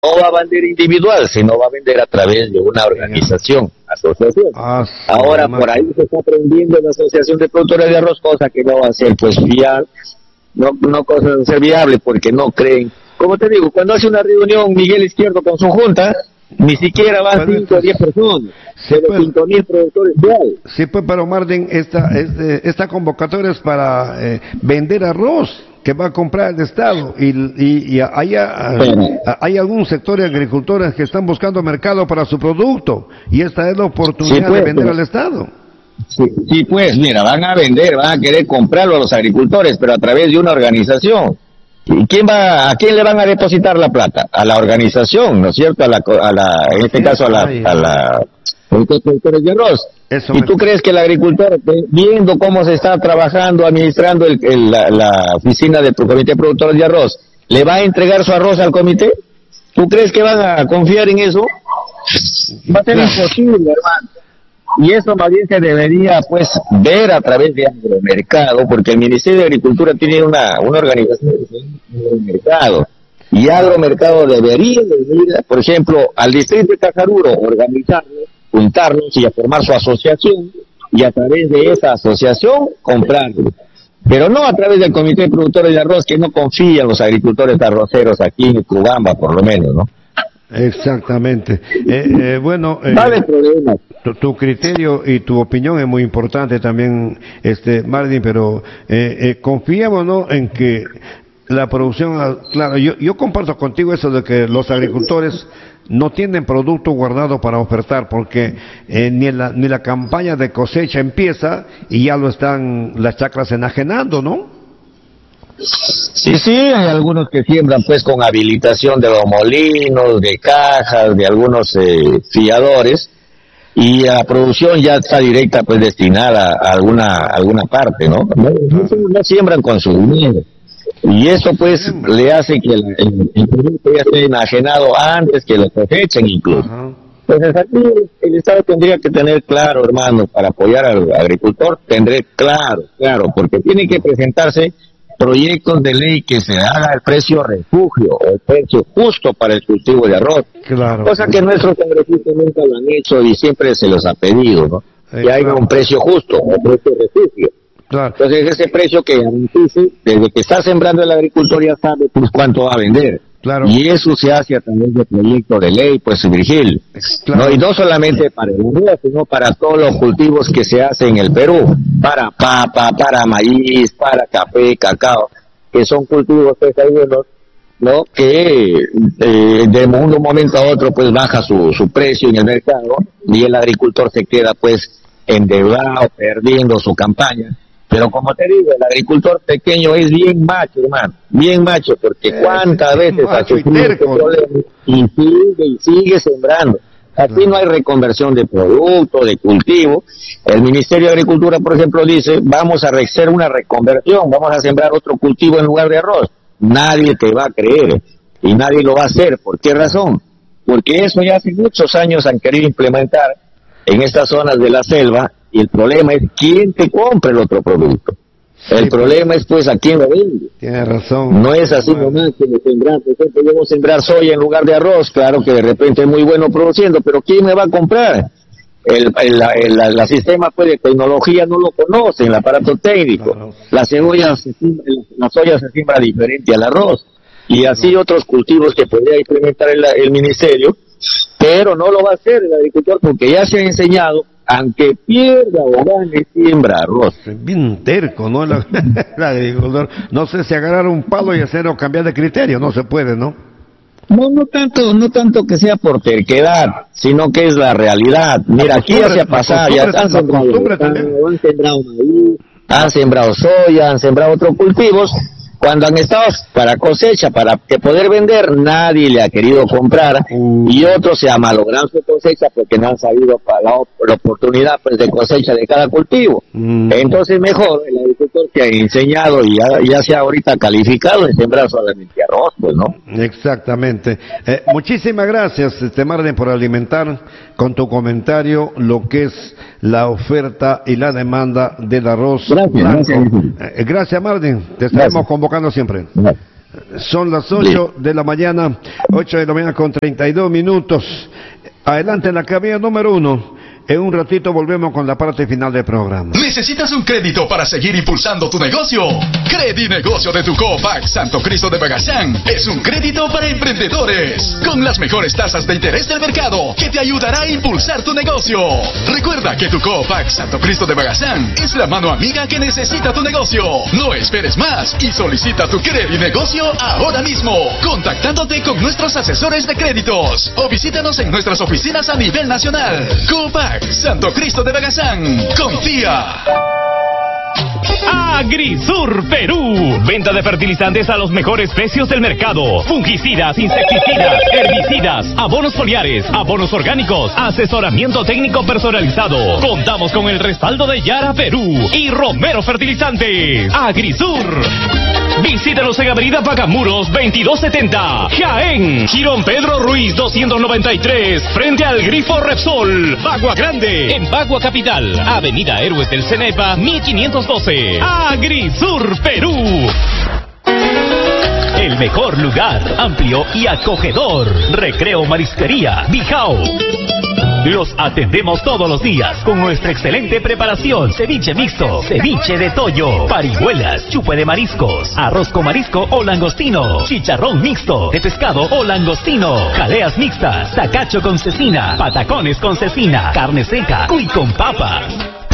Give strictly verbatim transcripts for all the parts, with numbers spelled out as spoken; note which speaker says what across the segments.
Speaker 1: no va a vender individual, sino va a vender a través de una organización, asociación. Ah, sí, Ahora, por ahí se está aprendiendo la Asociación de Productores de Arroz, cosa que no va a ser pues viable, no, no cosa de ser viable porque no creen. Como te digo, cuando hace una reunión Miguel Izquierdo con su junta, ni siquiera van cinco o diez personas,
Speaker 2: sí,
Speaker 1: pero cinco mil productores diarios.
Speaker 2: Sí, pues, pero Martín, esta, este, esta convocatoria es para eh, vender arroz que va a comprar el Estado, y, y, y hay, hay algunos sectores agricultores que están buscando mercado para su producto, y esta es la oportunidad sí, pues, de vender pues, al Estado.
Speaker 1: Sí, sí, pues, mira, van a vender, van a querer comprarlo a los agricultores, pero a través de una organización. ¿Y quién va, a quién le van a depositar la plata? A la organización, ¿no es cierto? A la, a la en este caso a la, a la, productores de arroz. Eso ¿Y me... tú crees que el agricultor, viendo cómo se está trabajando, administrando el, el, la, la oficina del Comité de Productores de Arroz, le va a entregar su arroz al comité? ¿Tú crees que van a confiar en eso? Va a ser imposible, hermano. Y eso más bien se debería, pues, ver a través de Agromercado, porque el Ministerio de Agricultura tiene una, una organización de Agromercado. Y Agromercado debería venir, por ejemplo, al distrito de Cajaruro, organizarlo, juntarnos y a formar su asociación, y a través de esa asociación comprarlo. Pero no a través del Comité de Productores de Arroz, que no confían los agricultores arroceros aquí en Cubamba, por lo menos, ¿no?
Speaker 2: Exactamente. Eh, eh, bueno, eh, tu, tu criterio y tu opinión es muy importante también, este Martín, pero eh, eh, confiamos, ¿no?, en que la producción, claro, yo, yo comparto contigo eso de que los agricultores no tienen producto guardado para ofertar, porque eh, ni, la, ni la campaña de cosecha empieza y ya lo están las chacras enajenando, ¿no?
Speaker 1: Sí, sí, hay algunos que siembran pues con habilitación de los molinos, de cajas, de algunos eh, fiadores, y la producción ya está directa pues destinada a alguna alguna parte, ¿no? No, no, no siembran con su dinero. Y eso pues le hace que el, el, el producto ya esté enajenado antes que lo cosechen incluso. Uh-huh. Entonces aquí el Estado tendría que tener claro, hermano, para apoyar al agricultor, tendré claro, claro, porque tiene que presentarse proyectos de ley que se haga el precio refugio, o el precio justo para el cultivo de arroz. Claro. Cosa que nuestros congresistas nunca lo han hecho y siempre se los ha pedido, ¿no? Eh, que haya claro. un precio justo, un precio refugio. Claro. Entonces ese precio que garantice, desde que está sembrando el agricultor ya sabe pues cuánto va a vender. Claro. Y eso se hace a través de proyectos de ley, pues Virgil. Claro. ¿No? Y no solamente para el arroz, sino para todos los cultivos que se hacen en el Perú, para papa, para maíz, para café, cacao, que son cultivos pues hay unos, ¿no? Que eh, de un momento a otro pues baja su, su precio en el mercado y el agricultor se queda pues endeudado, perdiendo su campaña. Pero como te digo, el agricultor pequeño es bien macho, hermano, bien macho, porque eh, cuántas veces ha sufrido este problema y sigue y sigue sembrando. Aquí no hay reconversión de producto, de cultivo. El Ministerio de Agricultura, por ejemplo, dice, vamos a hacer una reconversión, vamos a sembrar otro cultivo en lugar de arroz. Nadie te va a creer y nadie lo va a hacer. ¿Por qué razón? Porque eso ya hace muchos años han querido implementar en estas zonas de la selva. Y el problema es quién te compra el otro producto. Sí, el problema es pues a quién lo vende.
Speaker 2: Tienes razón.
Speaker 1: No es así nomás que me sembrar, por ejemplo, yo voy a sembrar soya en lugar de arroz, claro que de repente es muy bueno produciendo, pero ¿quién me va a comprar? El, el, la, el, la, la sistema pues de tecnología no lo conocen, el aparato técnico. Claro. La cebolla, se siembra, la soya se siembra diferente al arroz. Y así no. otros cultivos que podría implementar el, el ministerio, pero no lo va a hacer el agricultor porque ya se ha enseñado, aunque pierda o gane, siembra arroz.
Speaker 2: Bien terco, ¿no? El, el agricultor. No sé si agarrar un palo y hacer o cambiar de criterio, no se puede, ¿no?
Speaker 1: No, no tanto, no tanto que sea por terquedad, sino que es la realidad. Mira, aquí ya se ha pasado, ya han sembrado, han sembrado maíz, han sembrado soya, han sembrado otros cultivos. Cuando han estado para cosecha, para que poder vender, nadie le ha querido comprar mm. y otros se ha malogrado su cosecha porque no han sabido para la, la oportunidad pues de cosecha de cada cultivo. Mm. Entonces mejor el agricultor que ha enseñado y ya, ya se ha ahorita calificado en sembrar solamente arroz, pues, ¿no?
Speaker 2: Exactamente. Eh, muchísimas gracias, este Martín, por alimentar con tu comentario lo que es la oferta y la demanda del arroz
Speaker 1: gracias,
Speaker 2: blanco.
Speaker 1: Gracias,
Speaker 2: eh, gracias Martín, te estaremos gracias. convocando siempre.
Speaker 1: Gracias.
Speaker 2: Son las ocho de la mañana, ocho de la mañana con treinta y dos minutos. Adelante en la cabina número uno. En un ratito volvemos con la parte final del programa.
Speaker 3: ¿Necesitas un crédito para seguir impulsando tu negocio? Credinegocio de tu Copac Santo Cristo de Bagazán es un crédito para emprendedores con las mejores tasas de interés del mercado que te ayudará a impulsar tu negocio. Recuerda que tu Copac Santo Cristo de Bagazán es la mano amiga que necesita tu negocio. No esperes más y solicita tu Credinegocio ahora mismo, contactándote con nuestros asesores de créditos o visítanos en nuestras oficinas a nivel nacional. Copac Santo Cristo de Bagazán, confía.
Speaker 4: Agrisur Perú. Venta de fertilizantes a los mejores precios del mercado. Fungicidas, insecticidas, herbicidas, abonos foliares, abonos orgánicos, asesoramiento técnico personalizado. Contamos con el respaldo de Yara Perú y Romero Fertilizantes. Agrisur. Visítanos en Avenida Pacamuros veintidós setenta, Jaén. Girón Pedro Ruiz doscientos noventa y tres, frente al Grifo Repsol. Bagua Grande, en Bagua Capital. Avenida Héroes del Cenepa mil quinientos doce. Agrisur Perú. El mejor lugar, amplio y acogedor. Recreo Marisquería Bijao. Los atendemos todos los días con nuestra excelente preparación. Ceviche mixto, ceviche de toyo, parihuelas, chupe de mariscos, arroz con marisco o langostino, chicharrón mixto de pescado o langostino, jaleas mixtas, tacacho con cecina, patacones con cecina, carne seca, cuy con papas.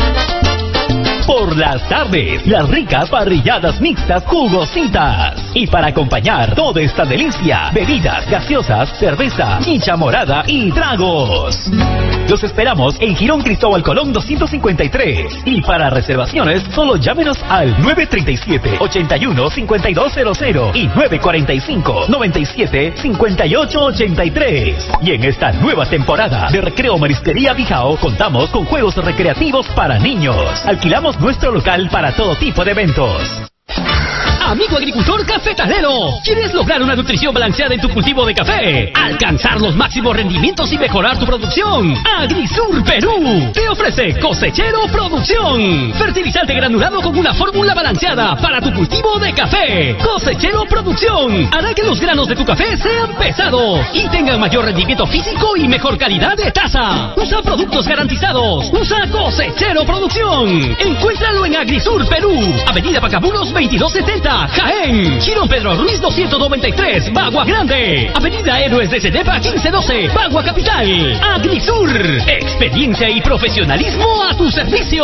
Speaker 4: Por las tardes, las ricas parrilladas mixtas jugositas. Y para acompañar toda esta delicia, bebidas gaseosas, cerveza, chicha morada y tragos. Los esperamos en Girón Cristóbal Colón doscientos cincuenta y tres. Y para reservaciones, solo llámenos al nueve tres siete, ocho uno, cinco dos cero cero y nueve cuatro cinco, nueve siete, cinco ocho ocho tres. Y en esta nueva temporada de Recreo Marisquería Bijao, contamos con juegos recreativos para niños. Alquilamos nuestro local para todo tipo de eventos. Amigo agricultor cafetalero, ¿quieres lograr una nutrición balanceada en tu cultivo de café? ¿Alcanzar los máximos rendimientos y mejorar tu producción? Agrisur Perú te ofrece Cosechero Producción, fertilizante granulado con una fórmula balanceada para tu cultivo de café. Cosechero Producción hará que los granos de tu café sean pesados y tengan mayor rendimiento físico y mejor calidad de taza. Usa productos garantizados. Usa Cosechero Producción. Encuéntralo en Agrisur Perú, Avenida Pacamuros veintidós setenta, Jaén. Girón Pedro Ruiz doscientos noventa y tres, Bagua Grande. Avenida Héroes de Cenepa quince doce, Bagua Capital. Agrisur, experiencia y profesionalismo a tu servicio.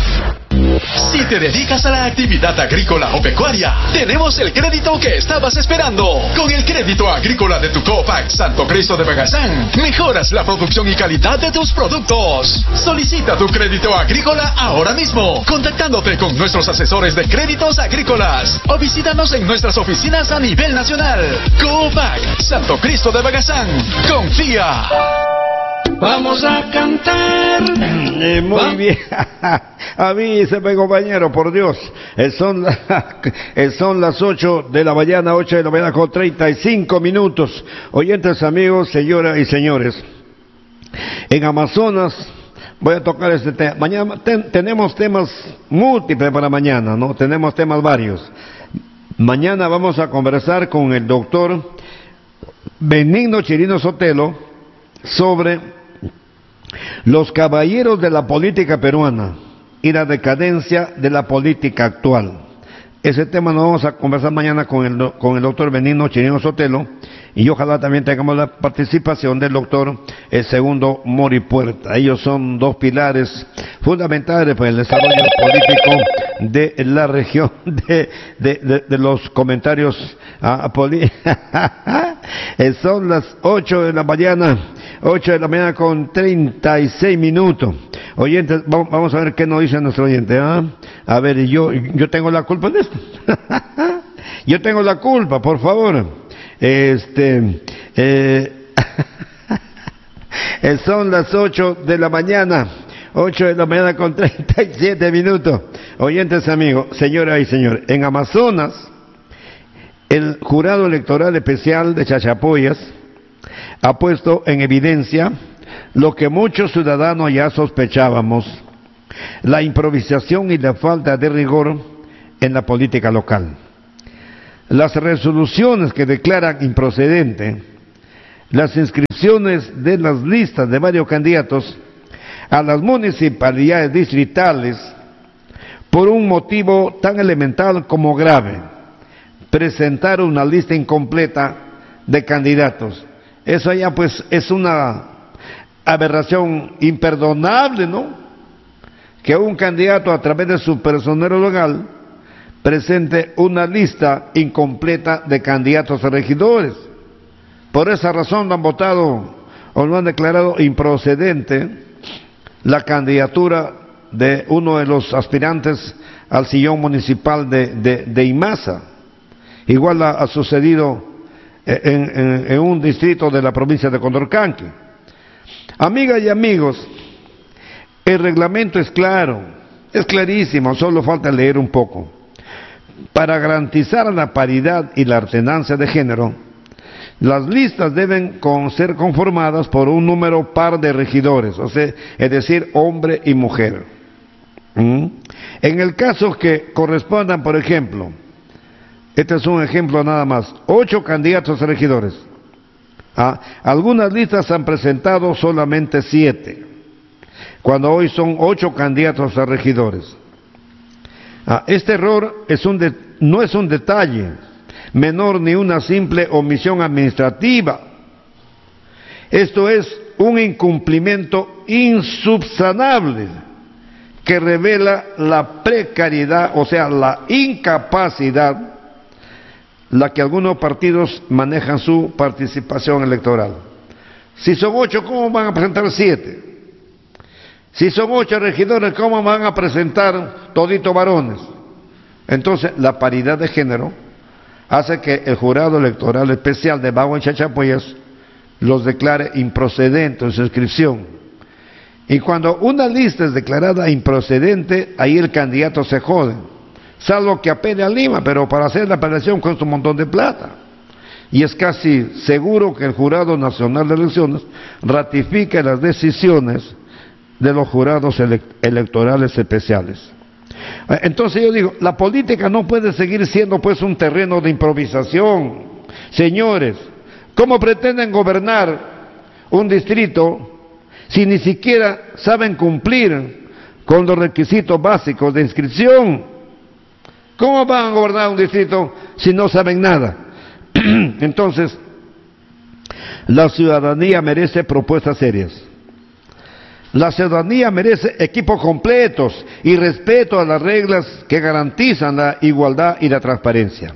Speaker 3: Si te dedicas a la actividad agrícola o pecuaria, tenemos el crédito que estabas esperando. Con el crédito agrícola de tu Copac Santo Cristo de Bagazán, mejoras la producción y calidad de tus productos. Solicita tu crédito agrícola ahora mismo, contactándote con nuestros asesores de créditos agrícolas o visítanos en nuestras oficinas a nivel nacional. Copac Santo Cristo de Bagazán, confía.
Speaker 2: Vamos a cantar. Eh, muy Va. bien. Avíseme, compañero, por Dios. Eh, son, la, eh, son las ocho de la mañana, ocho de la mañana con treinta y cinco minutos. Oyentes, amigos, señoras y señores. En Amazonas, voy a tocar este tema. Mañana ten, tenemos temas múltiples para mañana, ¿no? Tenemos temas varios. Mañana vamos a conversar con el doctor Benigno Chirino Sotelo sobre los caballeros de la política peruana y la decadencia de la política actual. Ese tema lo vamos a conversar mañana con el, con el doctor Benigno Chirino Sotelo, y ojalá también tengamos la participación del doctor el segundo Mori Puerta. Ellos son dos pilares fundamentales para el desarrollo político de la región, de, de, de, de los comentarios a, a poli son las ocho de la mañana, ocho de la mañana con treinta y seis minutos. Oyentes, vamos a ver qué nos dice nuestro oyente. ¿Ah? A ver, yo, yo tengo la culpa de esto. Yo tengo la culpa, por favor. Este, eh, son las ocho de la mañana, ocho de la mañana con treinta y siete minutos. Oyentes, amigos, señoras y señores, en Amazonas, el Jurado Electoral Especial de Chachapoyas ha puesto en evidencia lo que muchos ciudadanos ya sospechábamos: la improvisación y la falta de rigor en la política local. las resoluciones que declaran improcedente las inscripciones de las listas de varios candidatos a las municipalidades distritales por un motivo tan elemental como grave: presentar una lista incompleta de candidatos. Eso ya pues es una aberración imperdonable, ¿no? Que un candidato a través de su personero legal presente una lista incompleta de candidatos a regidores. Por esa razón han votado o lo han declarado improcedente la candidatura de uno de los aspirantes al sillón municipal de, de, de Imasa. Igual ha, ha sucedido en, en, en un distrito de la provincia de Condorcanqui. Amigas y amigos, el reglamento es claro, es clarísimo, solo falta leer un poco. Para garantizar la paridad y la alternancia de género, las listas deben con, ser conformadas por un número par de regidores, o sea, es decir, hombre y mujer. ¿Mm? En el caso que correspondan, por ejemplo, este es un ejemplo nada más, ocho candidatos a regidores. ¿Ah? Algunas listas han presentado solamente siete, cuando hoy son ocho candidatos a regidores. Ah, este error es un de, no es un detalle menor ni una simple omisión administrativa. Esto es un incumplimiento insubsanable que revela la precariedad, o sea, la incapacidad, la que algunos partidos manejan su participación electoral. Si son ocho, ¿cómo van a presentar siete? Si son ocho regidores, ¿cómo van a presentar toditos varones? Entonces, la paridad de género hace que el jurado electoral especial de Bagua y Chachapoyas los declare improcedentes en su inscripción. Y cuando una lista es declarada improcedente, ahí el candidato se jode, salvo que apele a Lima, pero para hacer la apelación cuesta un montón de plata. Y es casi seguro que el Jurado Nacional de Elecciones ratifique las decisiones de los jurados ele electorales especiales. Entonces yo digo, la política no puede seguir siendo pues un terreno de improvisación. Señores, ¿cómo pretenden gobernar un distrito si ni siquiera saben cumplir con los requisitos básicos de inscripción? ¿Cómo van a gobernar un distrito si no saben nada? Entonces, la ciudadanía merece propuestas serias. La ciudadanía merece equipos completos y respeto a las reglas que garantizan la igualdad y la transparencia.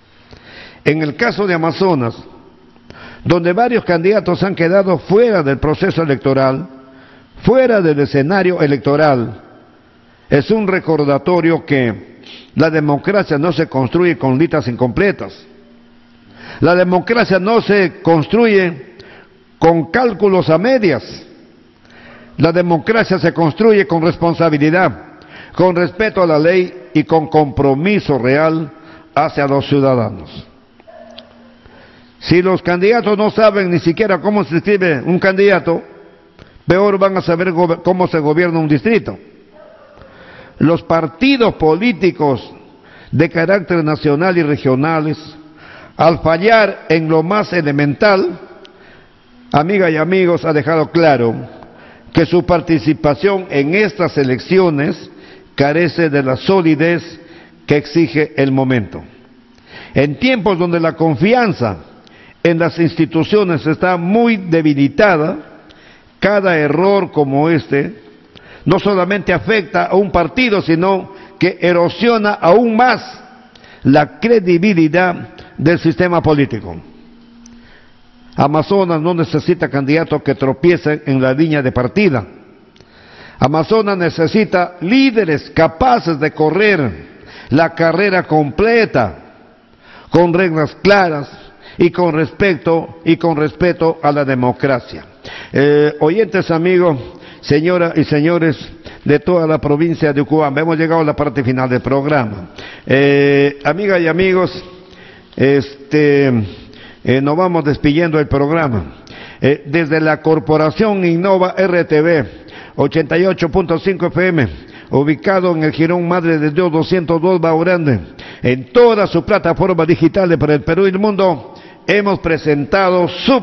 Speaker 2: En el caso de Amazonas, donde varios candidatos han quedado fuera del proceso electoral, fuera del escenario electoral, es un recordatorio que la democracia no se construye con listas incompletas. La democracia no se construye con cálculos a medias. La democracia se construye con responsabilidad, con respeto a la ley y con compromiso real hacia los ciudadanos. Si los candidatos no saben ni siquiera cómo se escribe un candidato, peor van a saber cómo se gobierna un distrito. Los partidos políticos de carácter nacional y regionales, al fallar en lo más elemental, amigas y amigos, ha dejado claro que su participación en estas elecciones carece de la solidez que exige el momento. En tiempos donde la confianza en las instituciones está muy debilitada, cada error como este no solamente afecta a un partido, sino que erosiona aún más la credibilidad del sistema político. Amazonas no necesita candidatos que tropiecen en la línea de partida. Amazonas necesita líderes capaces de correr la carrera completa, con reglas claras y con respeto y con respeto a la democracia. Eh, oyentes amigos, señoras y señores de toda la provincia de Ucubamba, hemos llegado a la parte final del programa. Eh, amigas y amigos, este... Eh, nos vamos despidiendo del programa. Eh, desde la Corporación Innova R T V, ochenta y ocho punto cinco F M, ubicado en el Jirón Madre de Dios doscientos dos Baurán. En toda su plataforma digital para el Perú y el mundo hemos presentado su